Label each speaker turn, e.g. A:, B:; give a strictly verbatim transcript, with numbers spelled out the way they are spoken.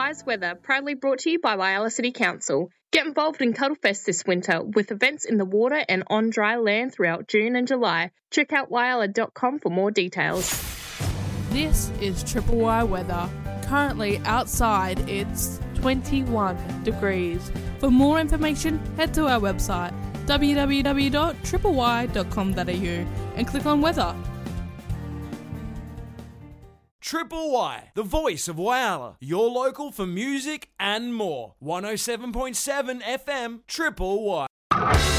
A: Wise Weather, proudly brought to you by Whyalla City Council. Get involved in Cuddlefest this winter with events in the water and on dry land throughout June and July. Check out whyalla dot com for more details.
B: This is Triple Y Weather. Currently outside it's twenty-one degrees. For more information, head to our website w w w dot triple y dot com dot a u and click on weather.
C: Triple Y, the voice of Whyalla, your local for music and more. one oh seven point seven F M, Triple Y.